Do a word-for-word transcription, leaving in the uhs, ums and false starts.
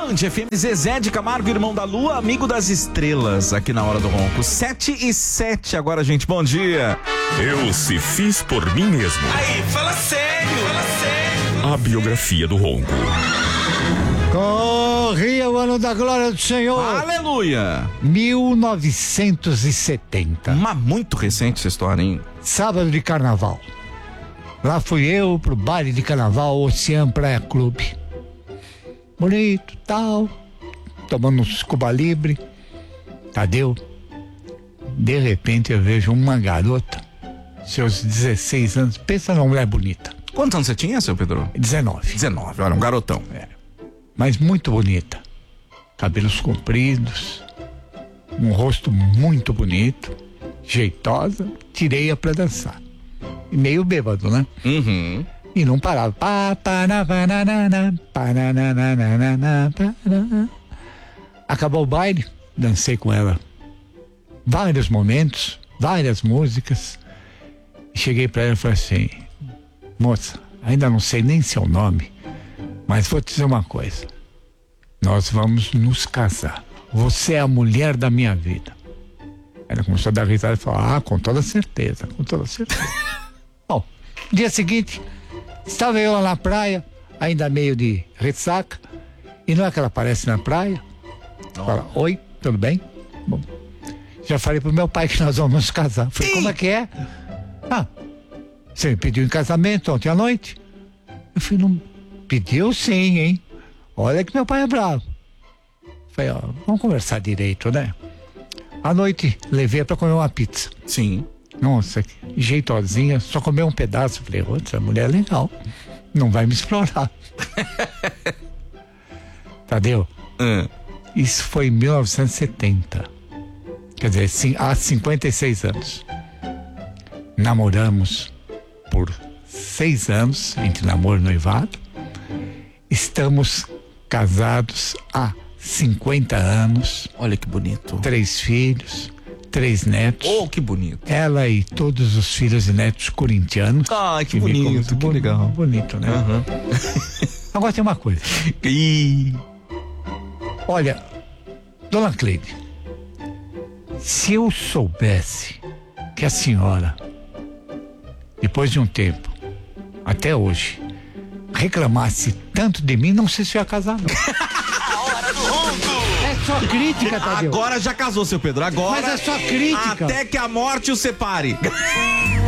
Band F M, Zezé de Camargo, irmão da Lua, amigo das estrelas, aqui na Hora do Ronco. Sete e sete agora, gente, bom dia. Eu se fiz por mim mesmo. Aí, fala sério, fala sério. A biografia do Ronco. Corria o ano da glória do Senhor. Aleluia. mil novecentos e setenta. Mas muito recente essa história, hein? Sábado de carnaval. Lá fui eu pro baile de carnaval Ocean Praia Clube. Bonito, tal. Tomando uns Cuba Libre. Tadeu. De repente eu vejo uma garota, seus dezesseis anos. Pensa numa mulher bonita. Quantos anos você tinha, seu Pedro? dezenove. dezenove, olha, um garotão. É. Mas muito bonita. Cabelos compridos. Um rosto muito bonito. Jeitosa. Tirei-a pra dançar. E meio bêbado, né? Uhum. E não parava. Pá, pá, na, pá, na, na, na, pá, na, na, na, na, na, na, pá, na. Acabou o baile, dancei com ela vários momentos, várias músicas. Cheguei pra ela e falei assim: moça, ainda não sei nem seu nome, mas vou te dizer uma coisa. Nós vamos nos casar. Você é a mulher da minha vida. Ela começou a dar risada e falou: ah, com toda certeza, com toda certeza. Bom, dia seguinte, estava eu lá na praia, ainda meio de ressaca, e não é que ela aparece na praia? Não. Fala: oi, tudo bem? Bom, já falei pro meu pai que nós vamos nos casar. Falei: como é que é? Ah, você me pediu em casamento ontem à noite? Eu falei: não pediu sim, hein? Olha que meu pai é bravo. Falei: ó, vamos conversar direito, né? À noite, levei pra comer uma pizza. Sim. Nossa, jeitosinha, só comeu um pedaço. Falei: outra mulher legal, não vai me explorar. Tadeu, Hum. isso foi em mil novecentos e setenta. Quer dizer, sim, há cinquenta e seis anos. Namoramos por seis anos, entre namoro e noivado. Estamos casados há cinquenta anos. Olha que bonito. Três filhos, três netos. Oh, que bonito. Ela e todos os filhos e netos corintianos. Ah, que, que bonito, que legal. Bonito, né? Uhum. Agora tem uma coisa. E... Olha, dona Cleide, se eu soubesse que a senhora, depois de um tempo, até hoje, reclamasse tanto de mim, não sei se eu ia casar, não. A Hora do Ronco. É só crítica, Tadeu. Agora já casou, seu Pedro, agora. Mas é só crítica. Até que a morte o separe.